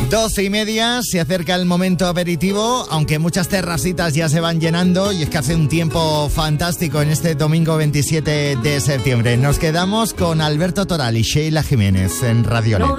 12:30, se acerca el momento aperitivo, aunque muchas terracitas ya se van llenando y es que hace un tiempo fantástico en este domingo 27 de septiembre. Nos quedamos con Alberto Toral y Sheila Jiménez en Radionet.